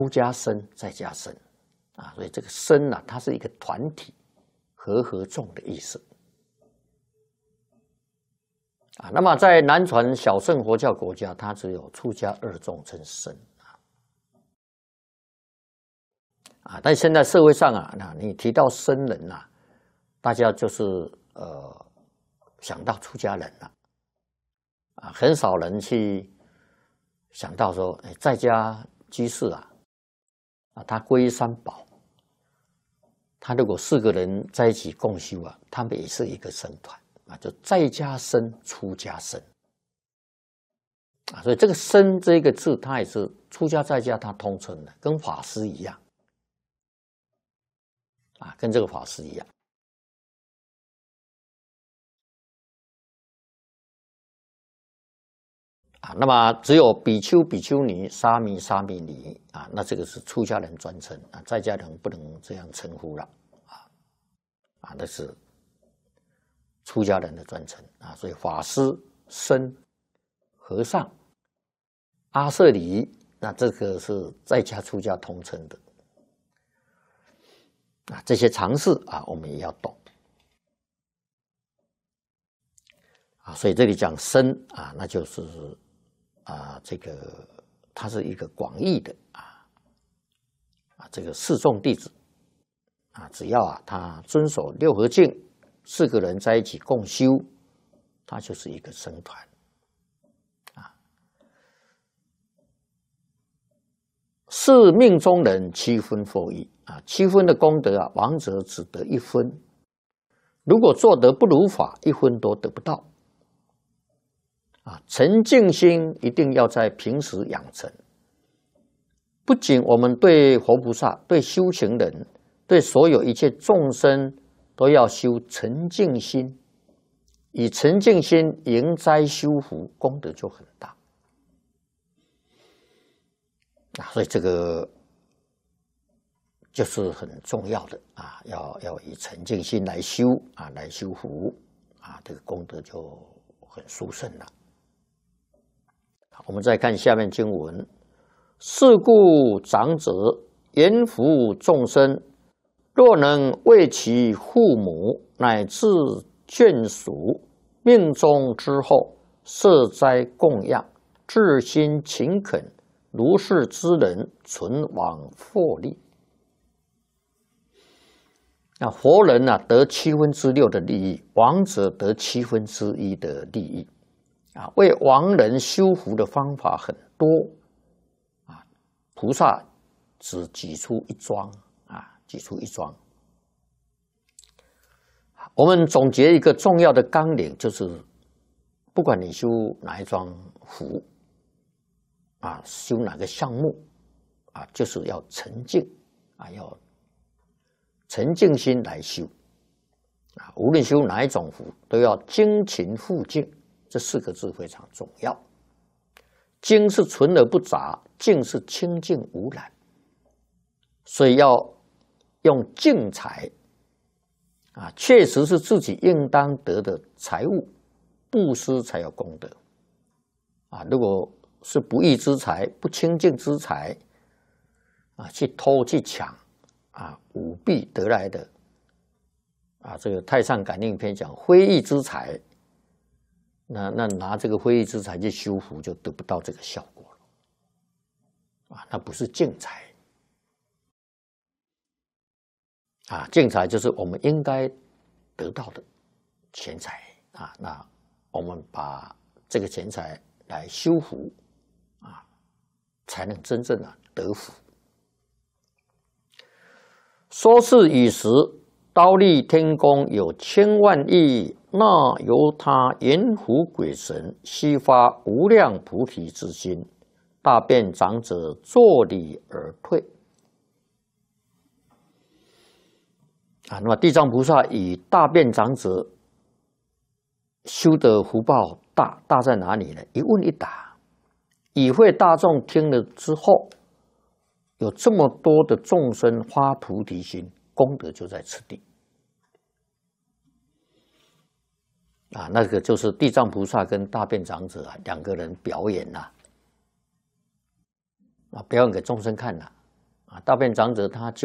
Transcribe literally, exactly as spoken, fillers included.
加身再加身啊，所以这个身呢、啊，它是一个团体和合众的意思啊。那么在南传小乘佛教国家，它只有出家二众称身啊啊，但现在社会上啊，那你提到僧人呐、啊，大家就是呃想到出家人了啊，很少人去想到说，哎，在家居士啊。啊，他皈依三宝，他如果四个人在一起共修啊，他们也是一个僧团啊，就在家僧、出家僧啊，所以这个僧这个字，它也是出家在家，它通称的，跟法师一样啊，跟这个法师一样。啊，那么只有比丘、比丘尼、沙弥、沙弥尼啊，那这个是出家人专称啊，在家人不能这样称呼了啊啊，那是出家人的专称啊，所以法师、僧、和尚、阿舍离，那这个是在家出家通称的啊，这些常识啊，我们也要懂啊，所以这里讲僧啊，那就是。啊，这个它是一个广义的啊啊，这个四众弟子啊，只要啊他遵守六合敬，四个人在一起共修，他就是一个僧团啊。是命中人七分佛意啊，七分的功德啊，王者只得一分，如果做得不如法，一分都得不到。啊，沉静心一定要在平时养成。不仅我们对佛菩萨、对修行人、对所有一切众生都要修沉静心，以沉静心迎灾修福，功德就很大。啊，所以这个就是很重要的啊，要要以沉静心来修啊，来修福啊，这个功德就很殊胜了。我们再看下面经文：是故长者严扶众生，若能为其父母乃至眷属命中之后设斋供养，至心勤恳，如是之人存往获利。那佛人呢、啊，得七分之六的利益，亡者得七分之一的利益。啊，为亡人修福的方法很多啊，菩萨只举出一桩啊，举出一桩。我们总结一个重要的纲领，就是不管你修哪一桩福啊，修哪个项目啊，就是要沉静啊，要沉静心来修啊。无论修哪一种福，都要精勤复静。这四个字非常重要。精是纯而不杂，静是清净无染，所以要用净财啊，确实是自己应当得的财物，布施才有功德啊。如果是不义之财、不清净之财啊，去偷去抢啊，舞弊得来的啊，这个《太上感应篇》讲非义之财。那那拿这个非义之财去修福，就得不到这个效果了，啊，那不是净财，啊，净财就是我们应该得到的钱财啊，那我们把这个钱财来修福，啊，才能真正的得福。说是以时，忉利天宫有千万亿。那由他阎浮鬼神悉发无量菩提之心，大便长者作礼而退。啊，那么地藏菩萨以大便长者修的福报大，大在哪里呢？一问一答，以会大众听了之后，有这么多的众生发菩提心，功德就在此地。啊，那个就是地藏菩萨跟大便长者啊两个人表演呐、啊，啊，表演给众生看呐、 啊，大便长者他就